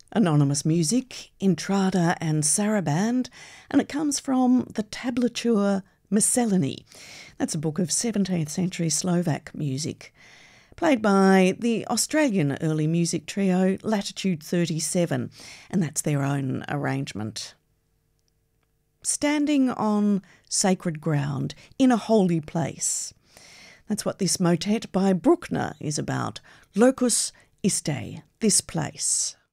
Anonymous music, Intrada and Saraband, and it comes from the Tablature Miscellany. That's a book of 17th century Slovak music, played by the Australian early music trio Latitude 37, and that's their own arrangement. Standing on sacred ground, in a holy place. That's what this motet by Bruckner is about. Locus iste, this place.